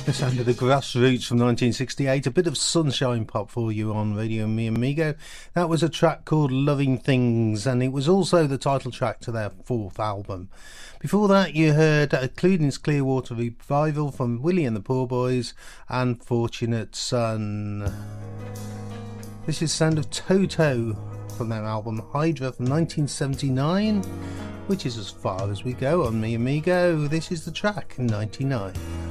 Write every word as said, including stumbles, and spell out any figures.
The sound of the Grassroots from nineteen sixty-eight, a bit of sunshine pop for you on Radio Mi Amigo. That was a track called Loving Things, and it was also the title track to their fourth album. Before that, you heard uh, Cluedin's Clearwater Revival from Willie and the Poor Boys and Fortunate Son. This is Sound of Toto from their album Hydra from nineteen seventy-nine, which is as far as we go on Mi Amigo. This is the track ninety-nine.